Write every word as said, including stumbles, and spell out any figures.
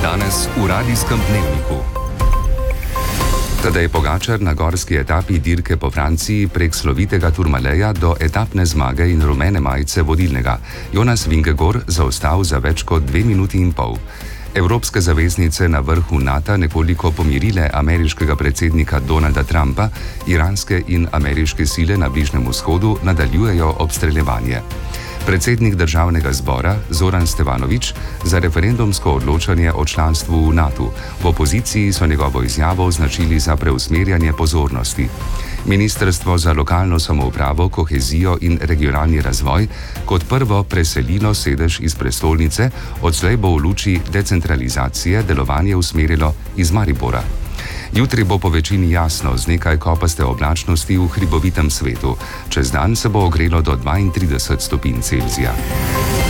Danes v radijskem dnevniku. Tadej Pogačar na gorski etapi dirke po Franciji prek slovitega Tourmaleja do etapne zmage in rumene majice vodilnega. Jonas Vingegaard zaostal za več kot dve minuti in pol. Evropske zaveznice na vrhu NATO nekoliko pomirile ameriškega predsednika Donalda Trumpa, iranske in ameriške sile na Bližnjem vzhodu nadaljujejo obstreljevanje. Predsednik državnega zbora Zoran Stevanović za referendumsko odločanje o članstvu v NATO. V opoziciji so njegovo izjavo označili za preusmerjanje pozornosti. Ministrstvo za lokalno samoupravo, kohezijo in regionalni razvoj kot prvo preselilo sedež iz prestolnice, odslej bo v luči decentralizacije delovanje usmerilo iz Maribora. Jutri bo po večini jasno z nekaj kopaste oblačnosti v hribovitem svetu. Čez dan se bo ogrelo do dvaintrideset stopinj Celzija.